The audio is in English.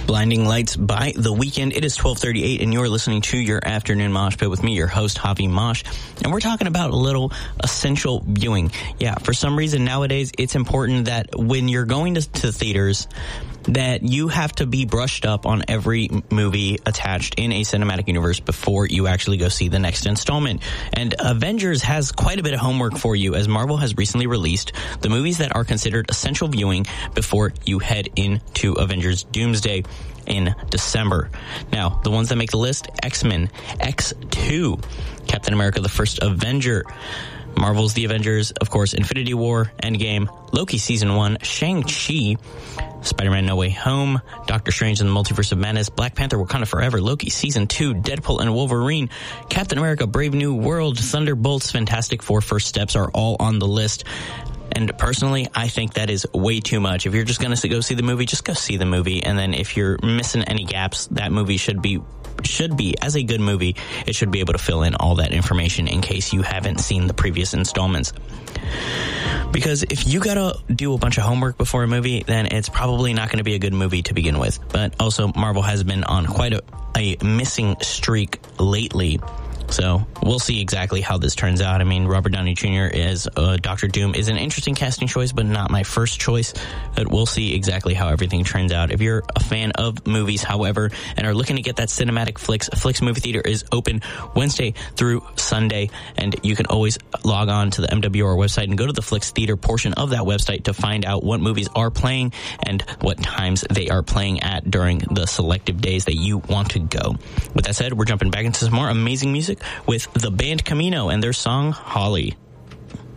Blinding Lights by The Weeknd. It is 12:38, and you're listening to your Afternoon Mosh Pit with me, your host, Javi Mosh. And we're talking about a little essential viewing. Yeah, for some reason nowadays, it's important that when you're going to theaters, that you have to be brushed up on every movie attached in a cinematic universe before you actually go see the next installment. And Avengers has quite a bit of homework for you, as Marvel has recently released the movies that are considered essential viewing before you head into Avengers Doomsday in December. Now, the ones that make the list: X-Men, X2, Captain America the First Avenger, Marvel's The Avengers, of course, Infinity War, Endgame, Loki Season 1, Shang-Chi, Spider-Man No Way Home, Doctor Strange and the Multiverse of Madness, Black Panther Wakanda Forever, Loki Season 2, Deadpool and Wolverine, Captain America Brave New World, Thunderbolts, Fantastic Four, First Steps are all on the list. And personally, I think that is way too much. If you're just going to go see the movie, just go see the movie. And then if you're missing any gaps, that movie should be, as a good movie, it should be able to fill in all that information in case you haven't seen the previous installments. Because if you gotta do a bunch of homework before a movie, then it's probably not going to be a good movie to begin with. But also, Marvel has been on quite a missing streak lately. So we'll see exactly how this turns out. I mean, Robert Downey Jr. as Dr. Doom is an interesting casting choice, but not my first choice. But we'll see exactly how everything turns out. If you're a fan of movies, however, and are looking to get that cinematic Flix movie theater is open Wednesday through Sunday, and you can always log on to the MWR website and go to the Flix Theater portion of that website to find out what movies are playing and what times they are playing at during the selective days that you want to go. With that said, we're jumping back into some more amazing music with the band Camino and their song Holly.